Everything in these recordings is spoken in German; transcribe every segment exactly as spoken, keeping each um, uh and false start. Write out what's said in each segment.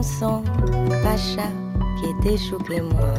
sang, Pacha qui était choqué moi.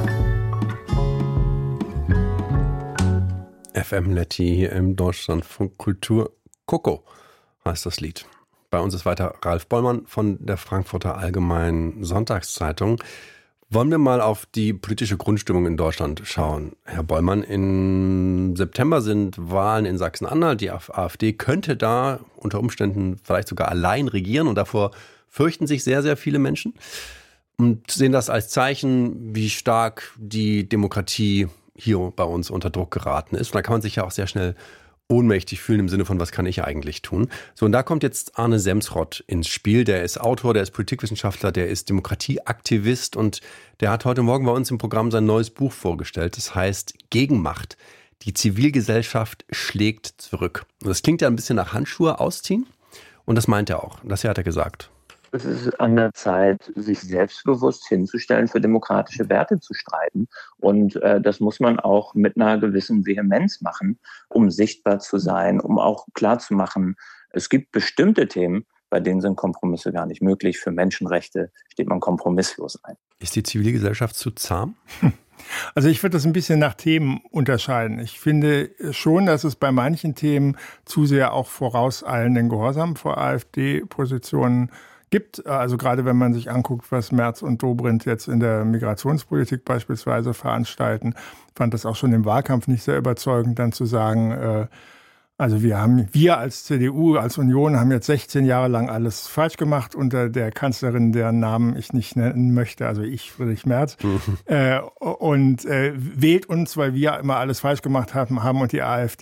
F M Letty hier im Deutschlandfunk Kultur. Coco heißt das Lied. Bei uns ist weiter Ralf Bollmann von der Frankfurter Allgemeinen Sonntagszeitung. Wollen wir mal auf die politische Grundstimmung in Deutschland schauen. Herr Bollmann, im September sind Wahlen in Sachsen-Anhalt. Die AfD könnte da unter Umständen vielleicht sogar allein regieren und davor fürchten sich sehr, sehr viele Menschen und sehen das als Zeichen, wie stark die Demokratie hier bei uns unter Druck geraten ist. Und da kann man sich ja auch sehr schnell ohnmächtig fühlen im Sinne von, was kann ich eigentlich tun? So, und da kommt jetzt Arne Semsrott ins Spiel. Der ist Autor, der ist Politikwissenschaftler, der ist Demokratieaktivist und der hat heute Morgen bei uns im Programm sein neues Buch vorgestellt. Das heißt Gegenmacht. Die Zivilgesellschaft schlägt zurück. Und das klingt ja ein bisschen nach Handschuhe ausziehen. Und das meint er auch. Das hat er gesagt. Es ist an der Zeit, sich selbstbewusst hinzustellen, für demokratische Werte zu streiten. Und äh, das muss man auch mit einer gewissen Vehemenz machen, um sichtbar zu sein, um auch klarzumachen, es gibt bestimmte Themen, bei denen sind Kompromisse gar nicht möglich. Für Menschenrechte steht man kompromisslos ein. Ist die Zivilgesellschaft zu zahm? Also ich würde das ein bisschen nach Themen unterscheiden. Ich finde schon, dass es bei manchen Themen zu sehr auch vorauseilenden Gehorsam vor AfD-Positionen gibt. Also gerade wenn man sich anguckt, was Merz und Dobrindt jetzt in der Migrationspolitik beispielsweise veranstalten, fand das auch schon im Wahlkampf nicht sehr überzeugend, dann zu sagen, äh, also wir haben, wir als C D U, als Union haben jetzt sechzehn Jahre lang alles falsch gemacht unter der Kanzlerin, deren Namen ich nicht nennen möchte, also ich, Friedrich Merz, mhm. äh, und äh, wählt uns, weil wir immer alles falsch gemacht haben, haben und die AfD